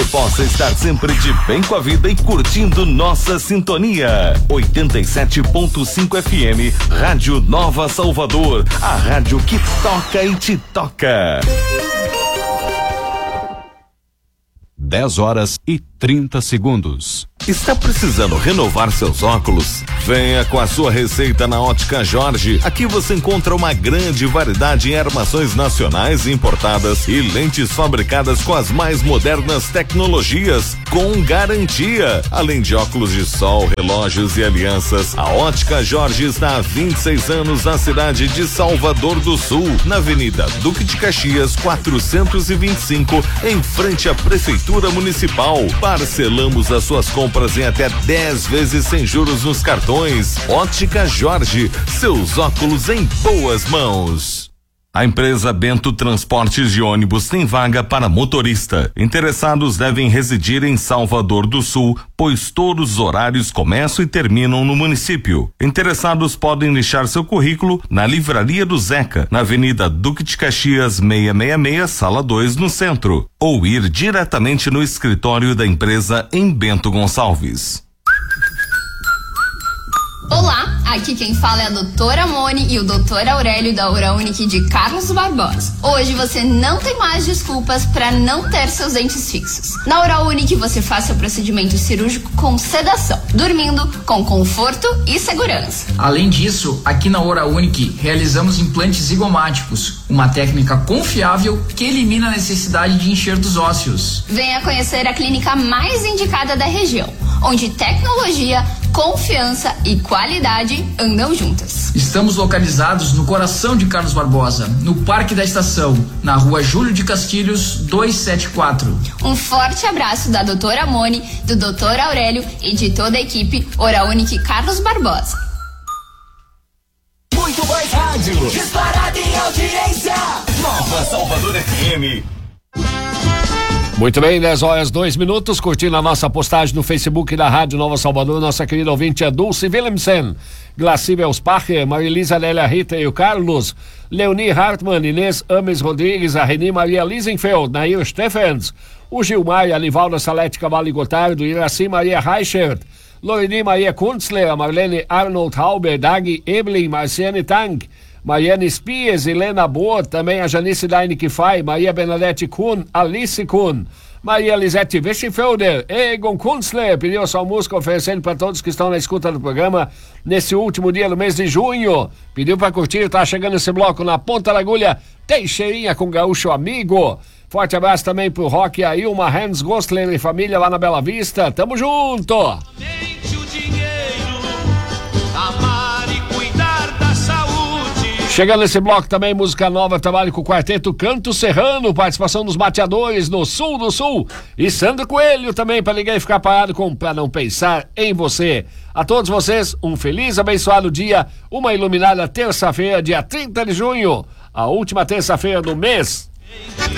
possa estar sempre de bem com a vida e curtindo nossa sintonia. 87.5 FM, Rádio Nova Salvador, a rádio que toca e te toca. 10h30. Está precisando renovar seus óculos? Venha com a sua receita na Ótica Jorge. Aqui você encontra uma grande variedade em armações nacionais e importadas e lentes fabricadas com as mais modernas tecnologias, com garantia. Além de óculos de sol, relógios e alianças, a Ótica Jorge está há 26 anos na cidade de Salvador do Sul, na Avenida Duque de Caxias 425, em frente à Prefeitura Municipal. Parcelamos as suas compras em até 10 vezes sem juros nos cartões. Ótica Jorge, seus óculos em boas mãos. A empresa Bento Transportes de Ônibus tem vaga para motorista. Interessados devem residir em Salvador do Sul, pois todos os horários começam e terminam no município. Interessados podem deixar seu currículo na Livraria do Zeca, na Avenida Duque de Caxias 666, Sala 2, no centro, ou ir diretamente no escritório da empresa em Bento Gonçalves. Olá, aqui quem fala é a doutora Mone e o doutor Aurélio da Uraunic de Carlos Barbosa. Hoje você não tem mais desculpas para não ter seus dentes fixos. Na Uraunic você faz seu procedimento cirúrgico com sedação, dormindo com conforto e segurança. Além disso, aqui na Uraunic realizamos implantes zigomáticos, uma técnica confiável que elimina a necessidade de enxertos ósseos. Venha conhecer a clínica mais indicada da região, onde tecnologia, confiança e qualidade andam juntas. Estamos localizados no coração de Carlos Barbosa, no Parque da Estação, na Rua Júlio de Castilhos 274. Um forte abraço da doutora Mone, do doutor Aurélio e de toda a equipe Uraunic Carlos Barbosa. Muito mais rádio, disparada em audiência, Nova Salvador FM. Muito bem, 10h02, curtindo a nossa postagem no Facebook da Rádio Nova Salvador, nossa querida ouvinte é Dulce Willemsen, Glaci Belspacher, Marilisa Lélia Rita e o Carlos, Leoni Hartmann, Inês Ames Rodrigues, a Reni Maria Lisenfeld, Nair Stephens, o Gilmar, a Livalda Salete Cavalli Gotardo, Iraci Maria Reichert, Loreni Maria Kunzler, a Marlene Arnold Halber, Dag Eblin, Marciane Tang, Mariane Spies, Helena Boa, também a Janice Daine Kifai, Maria Bernadette Kuhn, Alice Kuhn, Maria Lisete Weschenfelder, Egon Kunzler, pediu sua música oferecendo para todos que estão na escuta do programa nesse último dia do mês de junho. Pediu para curtir, tá chegando esse bloco na ponta da agulha, Teixeirinha com Gaúcho Amigo. Forte abraço também pro Rock, a Ilma, Hans Gostler e família lá na Bela Vista. Tamo junto! Chegando nesse bloco também, música nova, trabalho com o quarteto Canto Serrano, participação dos mateadores no Sul do Sul e Sandro Coelho também, para ninguém ficar parado pra não pensar em você. A todos vocês, um feliz, abençoado dia, uma iluminada terça-feira, dia 30 de junho, a última terça-feira do mês.